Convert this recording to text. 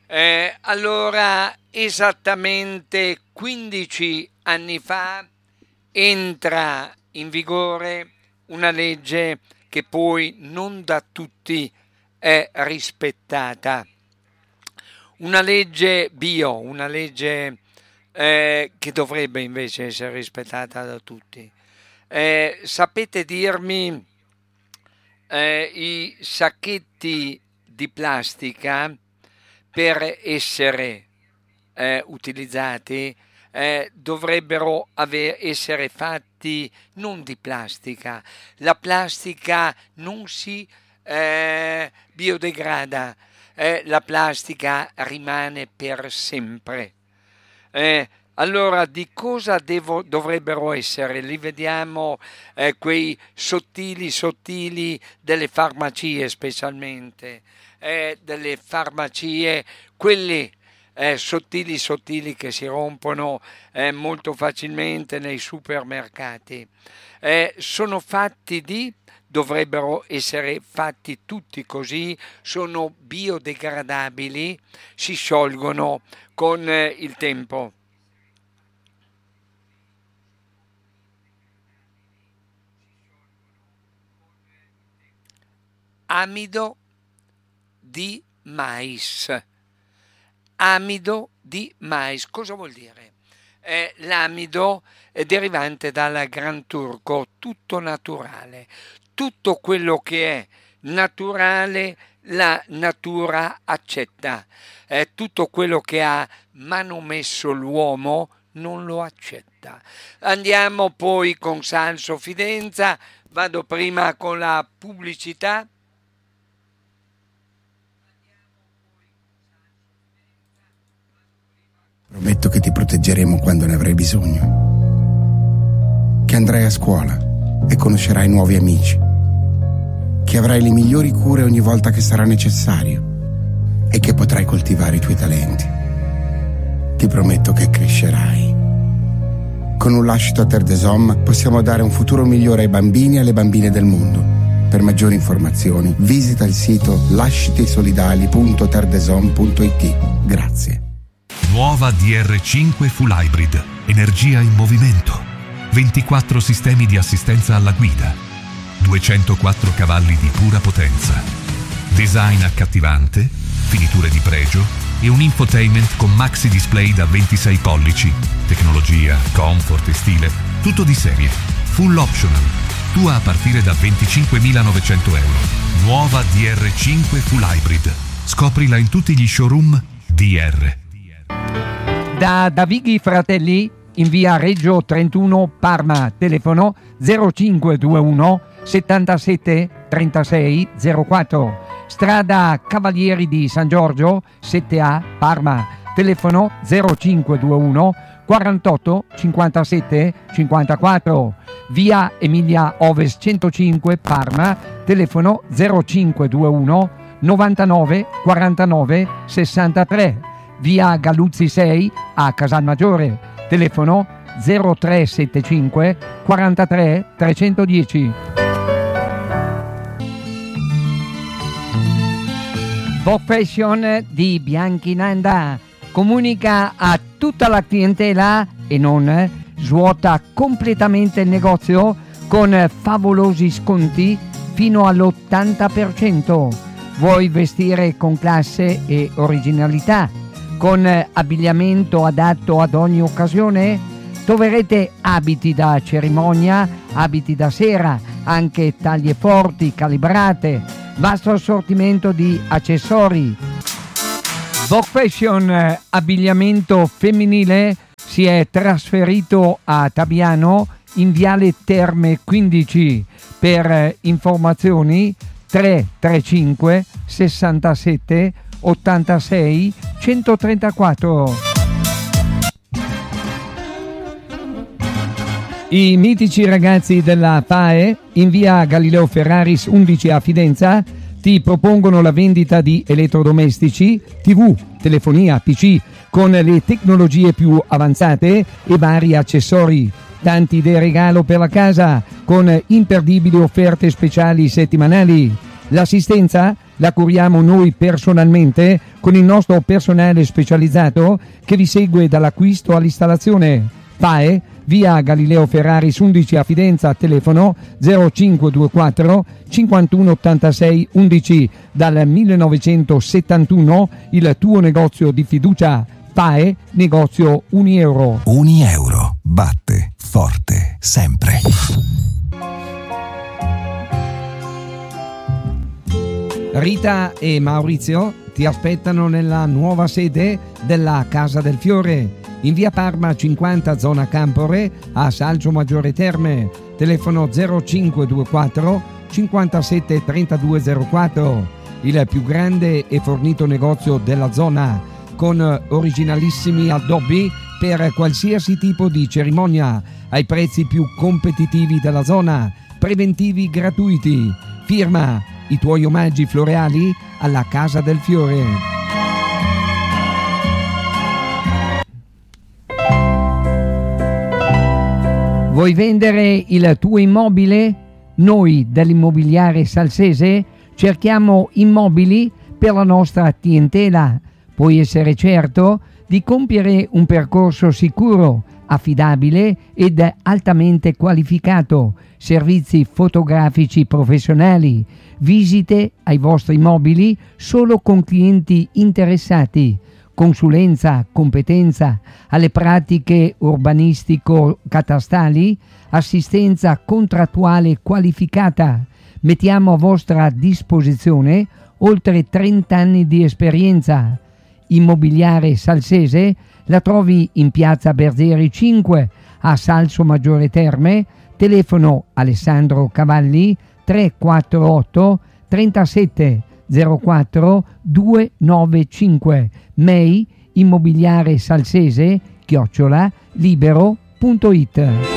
Allora, esattamente 15 anni fa entra in vigore una legge che poi non da tutti è rispettata. Una legge bio, una legge che dovrebbe invece essere rispettata da tutti. Sapete dirmi i sacchetti di plastica per essere utilizzati dovrebbero essere fatti non di plastica. La plastica non si biodegrada, la plastica rimane per sempre. Allora di cosa dovrebbero essere? Li vediamo quei sottili delle farmacie, specialmente delle farmacie, quelle sottili che si rompono molto facilmente nei supermercati. Dovrebbero essere fatti tutti così, sono biodegradabili, si sciolgono con il tempo. Amido di mais. Amido di mais, cosa vuol dire? L'amido è derivante dal Gran Turco, tutto naturale. Tutto quello che è naturale la natura accetta. Tutto quello che ha manomesso l'uomo non lo accetta. Andiamo poi con Salso Fidenza, vado prima con la pubblicità. Prometto che ti proteggeremo quando ne avrai bisogno. Che andrai a scuola e conoscerai nuovi amici. Che avrai le migliori cure ogni volta che sarà necessario. E che potrai coltivare i tuoi talenti. Ti prometto che crescerai. Con un lascito a Terre des Hommes possiamo dare un futuro migliore ai bambini e alle bambine del mondo. Per maggiori informazioni visita il sito lascitisolidali.terdesom.it. Grazie. Nuova DR5 Full Hybrid, energia in movimento, 24 sistemi di assistenza alla guida, 204 cavalli di pura potenza, design accattivante, finiture di pregio e un infotainment con maxi display da 26 pollici, tecnologia, comfort e stile, tutto di serie, full optional, tua a partire da 25.900 euro. Nuova DR5 Full Hybrid, scoprila in tutti gli showroom DR. Da Davighi Fratelli in via Reggio 31 Parma, telefono 0521 77 36 04, strada Cavalieri di San Giorgio 7A Parma, telefono 0521 48 57 54, via Emilia Ovest 105 Parma, telefono 0521 99 49 63, via Galuzzi 6 a Casalmaggiore, telefono 0375 43 310. Vogue Fashion di Bianchinanda comunica a tutta la clientela e non svuota completamente il negozio con favolosi sconti fino all'80%. Vuoi vestire con classe e originalità, con abbigliamento adatto ad ogni occasione? Troverete abiti da cerimonia, abiti da sera, anche taglie forti, calibrate, vasto assortimento di accessori. Vogue Fashion abbigliamento femminile si è trasferito a Tabiano in viale Terme 15. Per informazioni 335 67 86 134. I mitici ragazzi della PAE in via Galileo Ferraris 11 a Fidenza ti propongono la vendita di elettrodomestici, TV, telefonia, PC con le tecnologie più avanzate e vari accessori. Tanti idee regalo per la casa con imperdibili offerte speciali settimanali. L'assistenza la curiamo noi personalmente con il nostro personale specializzato che vi segue dall'acquisto all'installazione. PAE, via Galileo Ferraris 11 a Fidenza, telefono 0524 51 86 11. Dal 1971 il tuo negozio di fiducia. PAE, negozio Unieuro. Unieuro, batte forte sempre. Rita e Maurizio ti aspettano nella nuova sede della Casa del Fiore, in via Parma 50, zona Campore, a Salso Maggiore Terme, telefono 0524 57 3204, il più grande e fornito negozio della zona, con originalissimi addobbi per qualsiasi tipo di cerimonia, ai prezzi più competitivi della zona, preventivi gratuiti. Firma i tuoi omaggi floreali alla Casa del Fiore. Vuoi vendere il tuo immobile? Noi dell'Immobiliare Salsese cerchiamo immobili per la nostra clientela. Puoi essere certo di compiere un percorso sicuro, affidabile ed altamente qualificato, servizi fotografici professionali, visite ai vostri immobili solo con clienti interessati, consulenza, competenza alle pratiche urbanistico-catastali, assistenza contrattuale qualificata. Mettiamo a vostra disposizione oltre 30 anni di esperienza. Immobiliare Salsese la trovi in piazza Berzieri 5 a Salso Maggiore Terme, telefono Alessandro Cavalli 348 37 04 295, mail immobiliaresalsese @libero.it.